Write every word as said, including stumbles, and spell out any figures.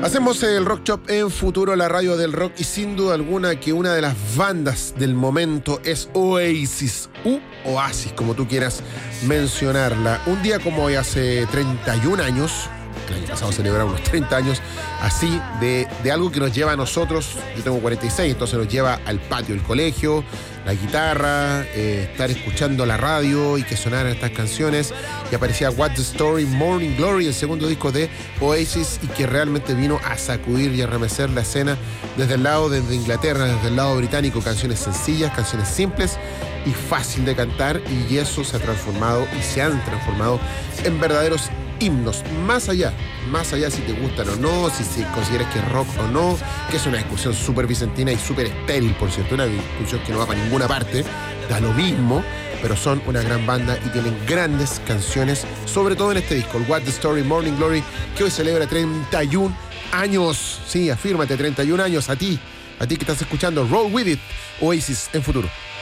Hacemos el Rock Shop en Futuro, la radio del rock, y sin duda alguna que una de las bandas del momento es Oasis, u Oasis, como tú quieras mencionarla. Un día como hoy, hace treinta y un años, el año pasado celebramos los treinta años, así, de, de algo que nos lleva a nosotros, yo tengo cuarenta y seis, entonces nos lleva al patio del colegio, la guitarra, eh, estar escuchando la radio y que sonaran estas canciones, y aparecía What's the Story, Morning Glory, el segundo disco de Oasis, y que realmente vino a sacudir y a remecer la escena desde el lado de Inglaterra, desde el lado británico, canciones sencillas, canciones simples y fácil de cantar, y eso se ha transformado y se han transformado en verdaderos himnos, más allá, más allá si te gustan o no, si, si consideras que es rock o no, que es una discusión súper vicentina y súper estéril, por cierto, una discusión que no va para ninguna parte, da lo mismo, pero son una gran banda y tienen grandes canciones, sobre todo en este disco, el What's the Story, Morning Glory, que hoy celebra treinta y un años, sí, afírmate, treinta y un años, a ti, a ti que estás escuchando Roll With It, Oasis en Futuro.